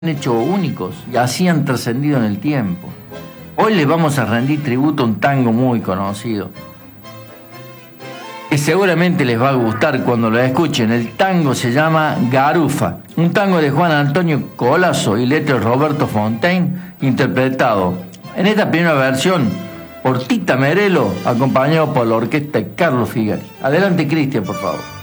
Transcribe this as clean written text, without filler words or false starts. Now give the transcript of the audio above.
hecho únicos y así han trascendido en el tiempo. Hoy les vamos a rendir tributo a un tango muy conocido, que seguramente les va a gustar cuando lo escuchen. El tango se llama Garufa, un tango de Juan Antonio Colazo y letra de Roberto Fontaine, interpretado en esta primera versión por Tita Merelo, acompañado por la orquesta de Carlos Figari. Adelante, Cristian, por favor.